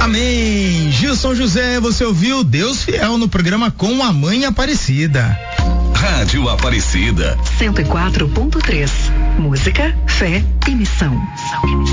Amém. Gilson José, você ouviu Deus Fiel no programa Com a Mãe Aparecida. Rádio Aparecida 104.3. Música, fé e missão.